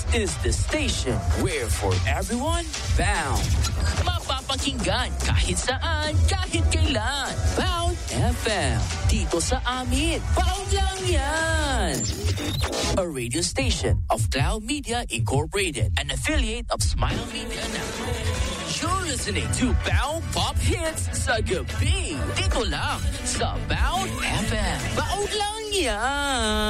is the station where for everyone, bound. Mapapakinggan kahit saan, kahit kailan. Bound FM. Dito sa amin, Bound lang yan. A radio station of Cloud Media Incorporated, an affiliate of Smile Media Network. You're listening to Bound Pop Hits sa gabi. Dito lang sa Bound FM. Bound lang yan.